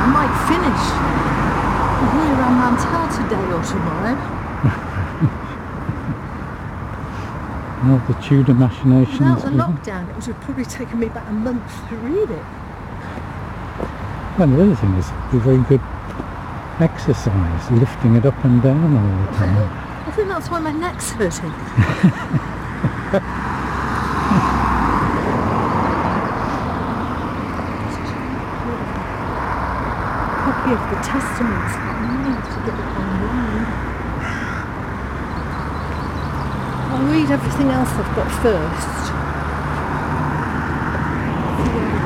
I might finish here around Mantell today or tomorrow. Well, the Tudor machinations. Without the lockdown, it would have probably taken me about a month to read it. Well, the other thing is the very good exercise, lifting it up and down all the time. I think that's why my neck's hurting. Copy of the Testaments. I need to get it online. I'll read everything else I've got first.